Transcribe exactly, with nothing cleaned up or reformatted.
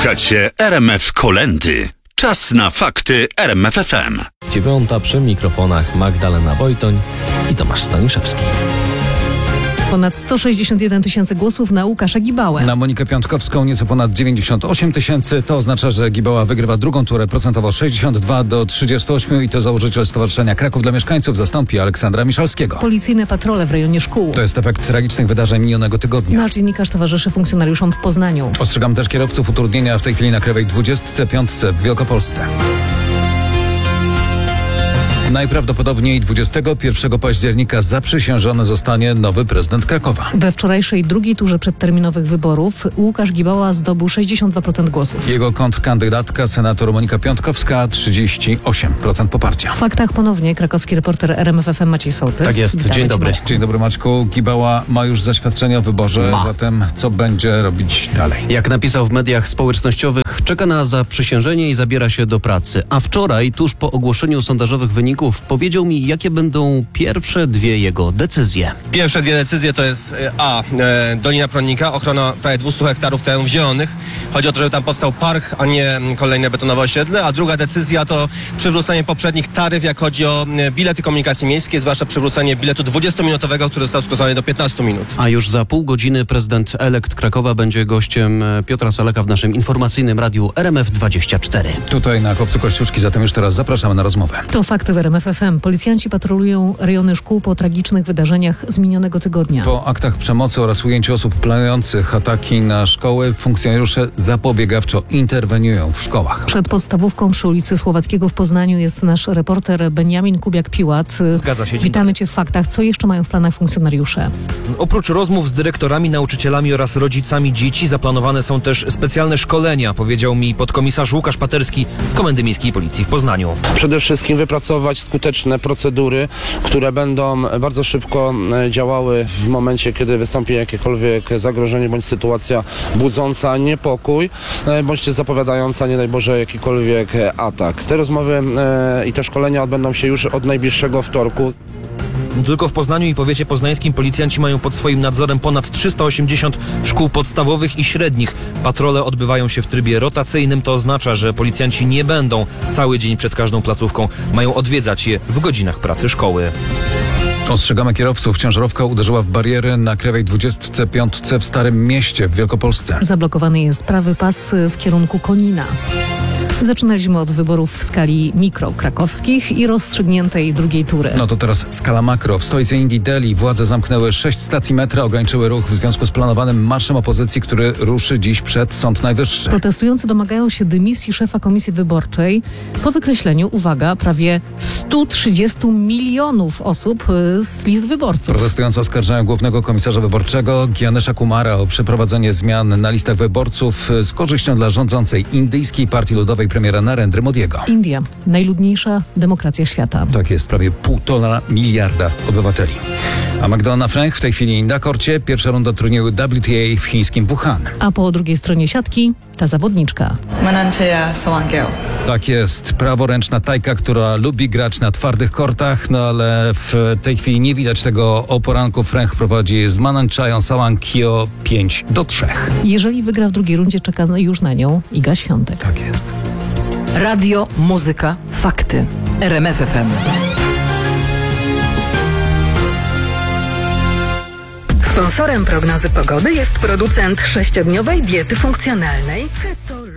Słuchacie R M F Kolędy. Czas na fakty R M F F M. Dziewiąta przy mikrofonach Magdalena Wojtoń i Tomasz Staniszewski. Ponad sto sześćdziesiąt jeden tysięcy głosów na Łukasza Gibałę. Na Monikę Piątkowską nieco ponad dziewięćdziesiąt osiem tysięcy. To oznacza, że Gibała wygrywa drugą turę procentowo sześćdziesiąt dwa do trzydziestu ośmiu i to założyciel Stowarzyszenia Kraków dla Mieszkańców zastąpi Aleksandra Miszalskiego. Policyjne patrole w rejonie szkół. To jest efekt tragicznych wydarzeń minionego tygodnia. Nasz dziennikarz towarzyszy funkcjonariuszom w Poznaniu. Ostrzegam też kierowców utrudnienia w tej chwili na Krajowej dwudziestce piątce w Wielkopolsce. Najprawdopodobniej dwudziestego pierwszego października zaprzysiężony zostanie nowy prezydent Krakowa. We wczorajszej drugiej turze przedterminowych wyborów Łukasz Gibała zdobył sześćdziesiąt dwa procent głosów. Jego kontrkandydatka, senator Monika Piątkowska, trzydzieści osiem procent poparcia. W faktach ponownie krakowski reporter R M F F M Maciej Sołtys. Tak jest, Witamy dzień cię, dobry. Maciek. Dzień dobry, Maćku. Gibała ma już zaświadczenie o wyborze, Ma. zatem co będzie robić dalej? Jak napisał w mediach społecznościowych, czeka na zaprzysiężenie i zabiera się do pracy. A wczoraj, tuż po ogłoszeniu sondażowych wyników, powiedział mi, jakie będą pierwsze dwie jego decyzje. Pierwsze dwie decyzje to jest A. E, Dolina Pronnika, ochrona prawie dwieście hektarów terenów zielonych. Chodzi o to, żeby tam powstał park, a nie kolejne betonowe osiedle. A druga decyzja to przywrócenie poprzednich taryf, jak chodzi o bilety komunikacji miejskiej, zwłaszcza przywrócenie biletu dwudziestominutowego, który został skrócony do piętnastu minut. A już za pół godziny prezydent elekt Krakowa będzie gościem Piotra Saleka w naszym informacyjnym radiu R M F dwadzieścia cztery. Tutaj na Kopcu Kościuszki, zatem już teraz zapraszamy na rozmowę. To fakty w R M F F M. Policjanci patrolują rejony szkół po tragicznych wydarzeniach z minionego tygodnia. Po aktach przemocy oraz ujęciu osób planujących ataki na szkoły, funkcjonariusze zapobiegawczo interweniują w szkołach. Przed podstawówką przy ulicy Słowackiego w Poznaniu jest nasz reporter Beniamin Kubiak-Piłat. Zgadza się. Dzień Witamy Cię w faktach. Co jeszcze mają w planach funkcjonariusze? Oprócz rozmów z dyrektorami, nauczycielami oraz rodzicami dzieci zaplanowane są też specjalne szkolenia, powiedział mi podkomisarz Łukasz Paterski z Komendy Miejskiej Policji w Poznaniu. Przede wszystkim wypracować skuteczne procedury, które będą bardzo szybko działały w momencie, kiedy wystąpi jakiekolwiek zagrożenie bądź sytuacja budząca niepokój, bądź zapowiadająca, nie daj Boże, jakikolwiek atak. Te rozmowy e, i te szkolenia odbędą się już od najbliższego wtorku. Tylko w Poznaniu i powiecie poznańskim policjanci mają pod swoim nadzorem ponad trzysta osiemdziesiąt szkół podstawowych i średnich. Patrole odbywają się w trybie rotacyjnym. To oznacza, że policjanci nie będą cały dzień przed każdą placówką. Mają odwiedzać je w godzinach pracy szkoły. Ostrzegamy kierowców. Ciężarówka uderzyła w bariery na Krajowej dwudziestce piątce w Starym Mieście w Wielkopolsce. Zablokowany jest prawy pas w kierunku Konina. Zaczynaliśmy od wyborów w skali mikro krakowskich i rozstrzygniętej drugiej tury. No to teraz skala makro. W stolicy Indii Delhi władze zamknęły sześć stacji metra, ograniczyły ruch w związku z planowanym marszem opozycji, który ruszy dziś przed Sąd Najwyższy. Protestujący domagają się dymisji szefa komisji wyborczej po wykreśleniu, uwaga, prawie stu trzydziestu milionów osób z list wyborców. Protestujący oskarżają głównego komisarza wyborczego Gyanesha Kumara o przeprowadzenie zmian na listach wyborców z korzyścią dla rządzącej indyjskiej Partii Ludowej premiera Narendry Modiego. India, najludniejsza demokracja świata. Tak jest, prawie półtora miliarda obywateli. A Magdalena Fręch w tej chwili na korcie. Pierwsza runda turnieju W T A w chińskim Wuhan. A po drugiej stronie siatki ta zawodniczka. Manancheya Sawangeo. Tak jest, praworęczna Tajka, która lubi grać na twardych kortach, no ale w tej chwili nie widać tego o poranku. Fręch prowadzi z Manancheją Sawangeo pięć do trzech. Jeżeli wygra w drugiej rundzie, czeka już na nią Iga Świątek. Tak jest. Radio, muzyka, fakty. R M F F M. Sponsorem prognozy pogody jest producent sześciodniowej diety funkcjonalnej Keto.